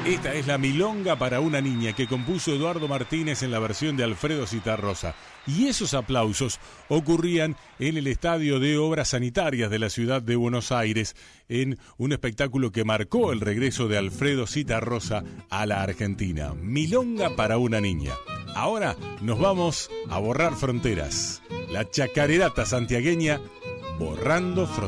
Esta es la Milonga para una niña que compuso Eduardo Martínez en la versión de Alfredo Zitarrosa. Y esos aplausos ocurrían en el Estadio de Obras Sanitarias de la ciudad de Buenos Aires, en un espectáculo que marcó el regreso de Alfredo Zitarrosa a la Argentina. Milonga para una niña. Ahora nos vamos a borrar fronteras. La chacarerata santiagueña borrando fronteras.